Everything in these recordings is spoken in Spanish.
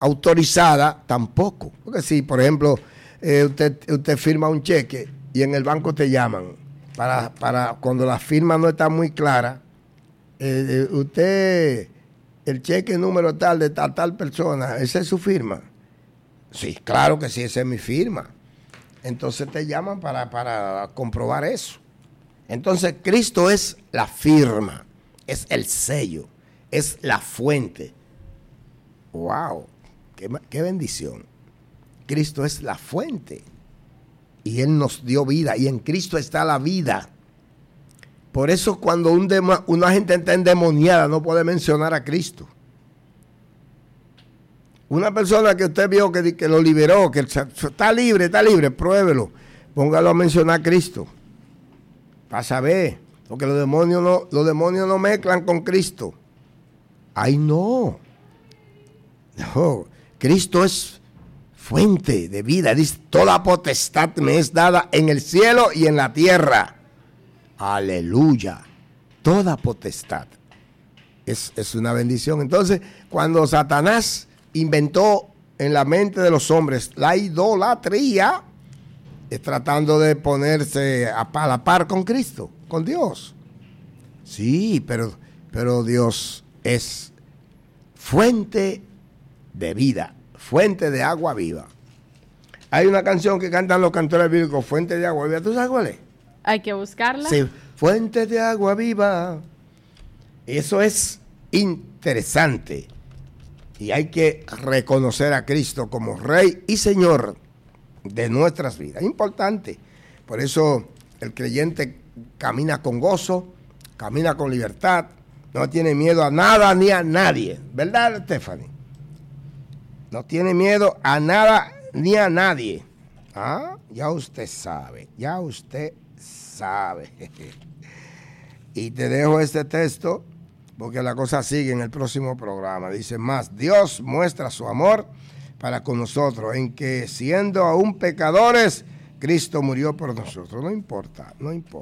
autorizada, tampoco. Porque si, por ejemplo, usted firma un cheque y en el banco te llaman para cuando la firma no está muy clara, usted, el cheque número tal de tal persona, ¿esa es su firma? Sí, claro que sí, esa es mi firma. Entonces te llaman para comprobar eso. Entonces Cristo es la firma, es el sello, es la fuente. ¡Wow! ¡Qué bendición! Cristo es la fuente y Él nos dio vida y en Cristo está la vida. Por eso cuando una gente está endemoniada no puede mencionar a Cristo. Una persona que usted vio que lo liberó, que está libre, pruébelo. Póngalo a mencionar a Cristo. Para saber. Porque los demonios no mezclan con Cristo. ¡Ay, no! No. Cristo es fuente de vida. Dice, toda potestad me es dada en el cielo y en la tierra. Aleluya. Toda potestad. Es una bendición. Entonces, cuando Satanás inventó en la mente de los hombres la idolatría, es tratando de ponerse a la par con Cristo, con Dios. Sí, pero Dios es fuente de vida, fuente de agua viva. Hay una canción que cantan los cantores bíblicos, fuente de agua viva. ¿Tú sabes cuál es? Hay que buscarla. Sí, fuente de agua viva. Eso es interesante. Y hay que reconocer a Cristo como Rey y Señor de nuestras vidas. Importante. Por eso el creyente camina con gozo, camina con libertad, no tiene miedo a nada ni a nadie. ¿Verdad, Stephanie? No tiene miedo a nada ni a nadie. ¿Ah? Ya usted sabe, ya usted sabe. Y te dejo este texto porque la cosa sigue en el próximo programa. Dice más, Dios muestra su amor para con nosotros, en que siendo aún pecadores, Cristo murió por nosotros. No importa.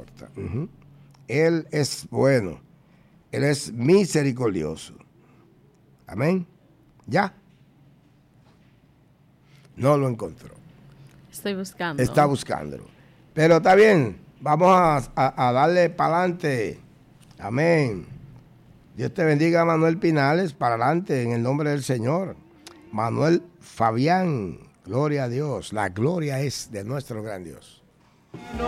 Él es bueno, Él es misericordioso. Amén. ¿Ya? No lo encontró. Estoy buscando. Está buscándolo. Pero está bien, vamos a darle para adelante. Amén. Dios te bendiga, Manuel Pinales, para adelante en el nombre del Señor. Manuel Fabián, gloria a Dios. La gloria es de nuestro gran Dios.